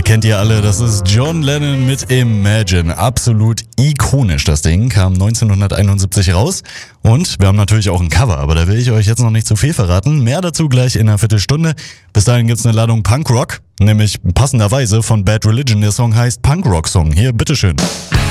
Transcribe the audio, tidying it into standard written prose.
Kennt ihr alle, das ist John Lennon mit Imagine. Absolut ikonisch, das Ding. Kam 1971 raus. Und wir haben natürlich auch ein Cover, aber da will ich euch jetzt noch nicht zu viel verraten. Mehr dazu gleich in einer Viertelstunde. Bis dahin gibt's eine Ladung Punkrock, nämlich passenderweise von Bad Religion. Der Song heißt Punkrock Song. Hier, bitteschön.